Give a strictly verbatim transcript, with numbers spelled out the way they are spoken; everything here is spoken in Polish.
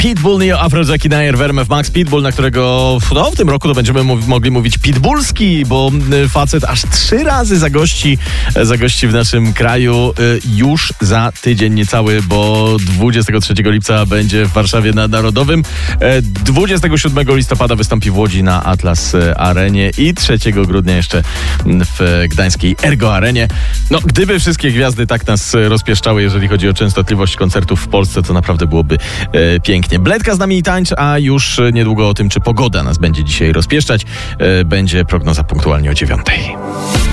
Pitbull, Neo, Afrojack i Nair w R M F Max. Pitbull, na którego no, w tym roku to będziemy mów- mogli mówić pitbullski, bo y, facet aż trzy razy zagości, zagości w naszym kraju y, już za tydzień niecały, bo dwudziestego trzeciego lipca będzie w Warszawie na Narodowym. E, dwudziestego siódmego listopada wystąpi w Łodzi na Atlas Arenie i trzeciego grudnia jeszcze w gdańskiej Ergo Arenie. No, gdyby wszystkie gwiazdy tak nas rozpieszczały, jeżeli chodzi o częstotliwość koncertów w Polsce, to naprawdę byłoby e, pięknie. Bledka z nami i tańcz, a już niedługo o tym, czy pogoda nas będzie dzisiaj rozpieszczać. E, będzie prognoza punktualnie o dziewiątej.